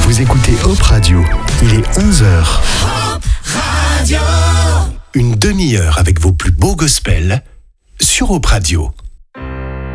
Vous écoutez Hop Radio, il est 11h. Hop Radio. Une demi-heure avec vos plus beaux gospels sur Hop Radio.